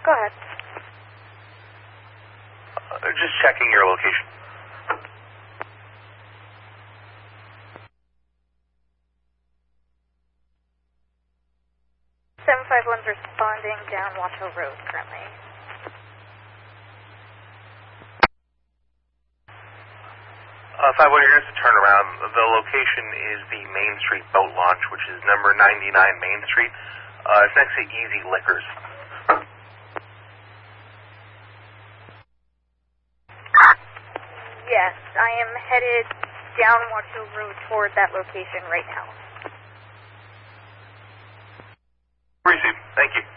Go ahead. Just checking your location. One's responding down Watch Hill Road currently. 51, here's the turnaround. The location is the Main Street Boat Launch, which is number 99 Main Street. It's next to Easy Liquors. Yes, I am headed down Watch Hill Road toward that location right now. Received. Thank you.